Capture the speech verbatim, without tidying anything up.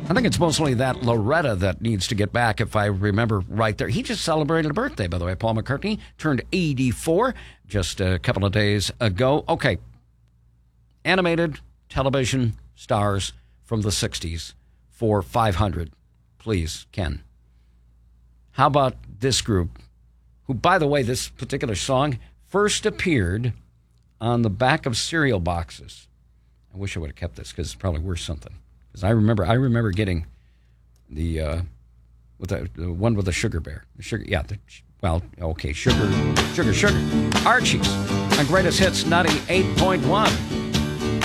I think it's mostly that Loretta that needs to get back, if I remember right there. He just celebrated a birthday, by the way. Paul McCartney turned eighty-four just a couple of days ago. Okay. Animated television stars from the sixties for five hundred. Please, Ken. How about this group, who, by the way, this particular song first appeared on the back of cereal boxes. I wish I would have kept this because it's probably worth something. Because I remember, I remember getting the uh, with the, the one with the sugar bear. The sugar, yeah. The, well, okay, sugar, sugar, sugar. Archie's on Greatest Hits ninety-eight point one.